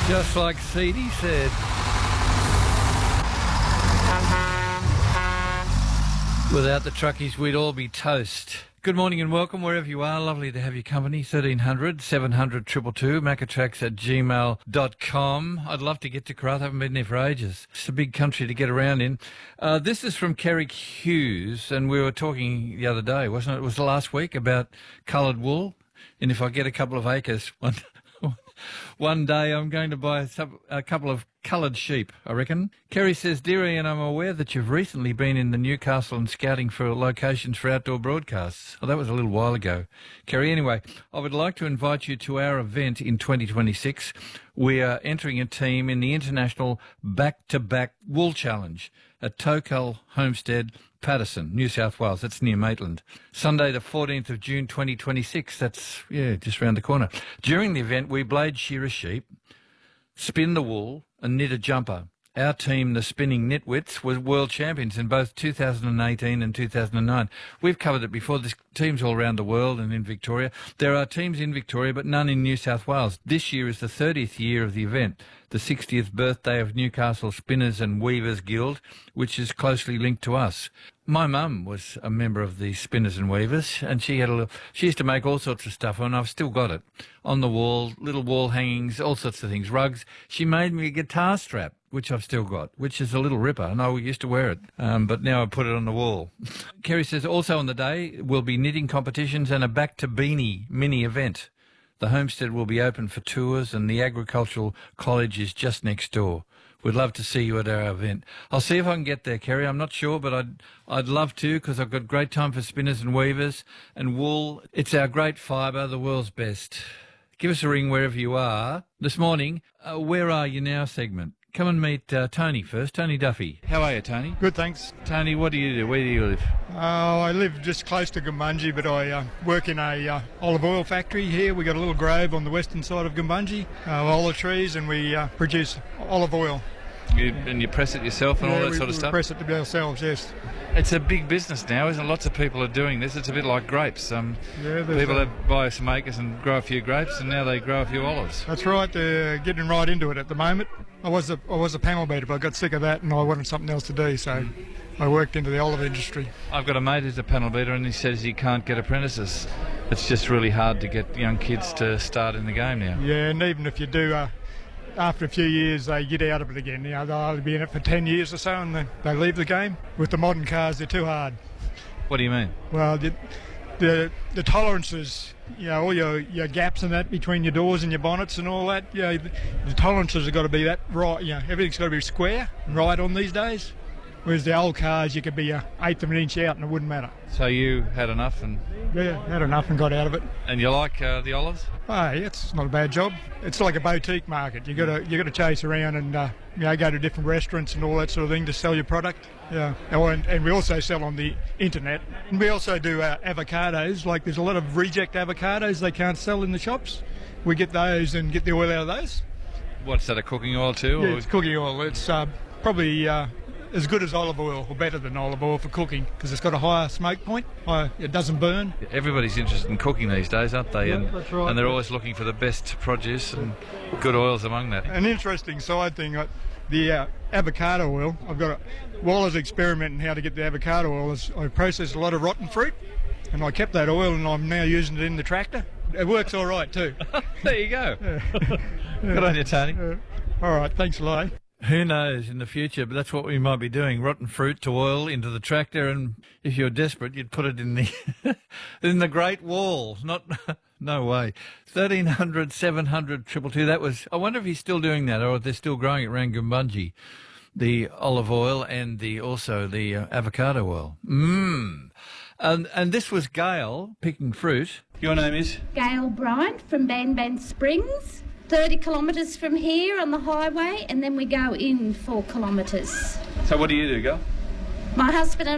Just like Seedy said. Without the truckies, we'd all be toast. Good morning and welcome wherever you are. Lovely to have your company. 1300 700 222, macatrax@gmail.com. I'd love to get to Karratha. I haven't been there for ages. It's a big country to get around in. This is from Kerry Hughes, and we were talking the other day, wasn't it? It was last week about coloured wool. And if I get a couple of acres, one day I'm going to buy a couple of coloured sheep, I reckon. Kerry says, "Dear Ian, I'm aware that you've recently been in the Newcastle and scouting for locations for outdoor broadcasts." Oh, that was a little while ago. Kerry, anyway, I would like to invite you to our event in 2026. We are entering a team in the International Back-to-Back Wool Challenge at Tokal Homestead, Patterson, New South Wales. That's near Maitland. Sunday the 14th of June 2026. That's, just round the corner. During the event, we blade shear a sheep, spin the wool and knit a jumper. Our team, the Spinning Nitwits, was world champions in both 2018 and 2009. We've covered it before. There's teams all around the world and in Victoria. There are teams in Victoria, but none in New South Wales. This year is the 30th year of the event, the 60th birthday of Newcastle Spinners and Weavers Guild, which is closely linked to us. My mum was a member of the Spinners and Weavers, and she used to make all sorts of stuff, and I've still got it on the wall, little wall hangings, all sorts of things, rugs. She made me a guitar strap, which I've still got, which is a little ripper, and I used to wear it, but now I put it on the wall. Kerry says, also on the day will be knitting competitions and a back to beanie mini event. The homestead will be open for tours, and the agricultural college is just next door. We'd love to see you at our event. I'll see if I can get there, Kerry. I'm not sure, but I'd love to, because I've got great time for spinners and weavers and wool. It's our great fibre, the world's best. Give us a ring wherever you are. This morning, Where Are You Now segment. Come and meet Tony first, Tony Duffy. How are you, Tony? Good, thanks. Tony, what do you do? Where do you live? I live just close to Gumbunji, but I work in a olive oil factory here. We've got a little grove on the western side of Gumbunji, olive trees, and we produce olive oil. And you press it yourself and all that sort of stuff? We press it ourselves, yes. It's a big business now, isn't it? Lots of people are doing this. It's a bit like grapes. People buy some acres and grow a few grapes, and now they grow a few olives. That's right. They're getting right into it at the moment. I was a panel beater, but I got sick of that and I wanted something else to do, so I worked into the olive industry. I've got a mate who's a panel beater, and he says he can't get apprentices. It's just really hard to get young kids to start in the game now. Yeah, and even if you do, after a few years they get out of it again. They'll only be in it for 10 years or so and then they leave the game. With the modern cars, they're too hard. What do you mean? Well, the tolerances, all your gaps and that between your doors and your bonnets and all that, the tolerances have got to be that right. Everything's got to be square and right on these days. Whereas the old cars, you could be an eighth of an inch out and it wouldn't matter. So you had enough and... Yeah, had enough and got out of it. And you like the olives? Oh, yeah, it's not a bad job. It's like a boutique market. You got to chase around and go to different restaurants and all that sort of thing to sell your product. Yeah, and we also sell on the internet. And we also do avocados. Like there's a lot of reject avocados they can't sell in the shops. We get those and get the oil out of those. What's that, a cooking oil too? Yeah, it's cooking oil. It's probably as good as olive oil, or better than olive oil for cooking, because it's got a higher smoke point. It doesn't burn. Everybody's interested in cooking these days, aren't they? Yeah, that's right. And they're always looking for the best produce and good oils among that. An interesting side thing, the avocado oil, while I was experimenting how to get the avocado oil, I processed a lot of rotten fruit, and I kept that oil and I'm now using it in the tractor. It works all right too. There you go. Good on you, Tony. All right, thanks a lot. Who knows in the future, but that's what we might be doing. Rotten fruit to oil into the tractor, and if you're desperate, you'd put it in the in the Great Wall. No way. 1300 700 222. That was. I wonder if he's still doing that, or if they're still growing it around Gumbunji, the olive oil and also the avocado oil. And this was Gail picking fruit. Your name is? Gail Bryant from Banban Springs. 30 kilometres from here on the highway, and then we go in 4 kilometres. So what do you do, Gail? My husband and